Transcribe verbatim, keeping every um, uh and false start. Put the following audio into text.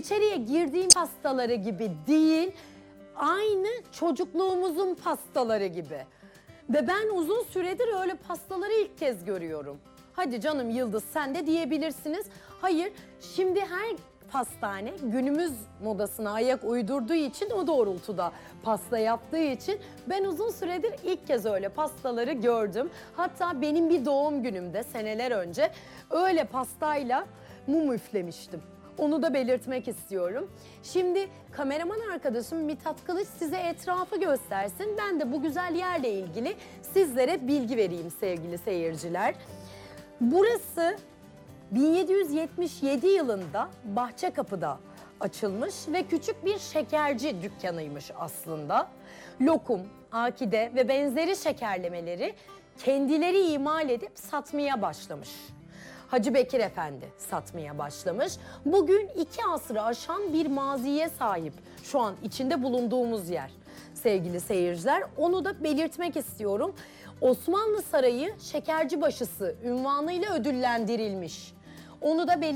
içeriye girdiğim pastaları gibi değil, aynı çocukluğumuzun pastaları gibi. Ve ben uzun süredir öyle pastaları ilk kez görüyorum. Hadi canım Yıldız sen de diyebilirsiniz. Hayır, şimdi her pastane günümüz modasına ayak uydurduğu için o doğrultuda pasta yaptığı için ben uzun süredir ilk kez öyle pastaları gördüm. Hatta benim bir doğum günümde seneler önce öyle pastayla mum üflemiştim. Onu da belirtmek istiyorum. Şimdi kameraman arkadaşım Mithat Kılıç size etrafı göstersin. Ben de bu güzel yerle ilgili sizlere bilgi vereyim sevgili seyirciler. Burası bin yedi yüz yetmiş yedi yılında Bahçekapı'da açılmış ve küçük bir şekerci dükkanıymış aslında. Lokum, akide ve benzeri şekerlemeleri kendileri imal edip satmaya başlamış. Hacı Bekir Efendi satmaya başlamış. Bugün iki asrı aşan bir maziye sahip şu an içinde bulunduğumuz yer sevgili seyirciler. Onu da belirtmek istiyorum. Osmanlı Sarayı Şekercibaşısı unvanıyla ödüllendirilmiş. Onu da belirtmek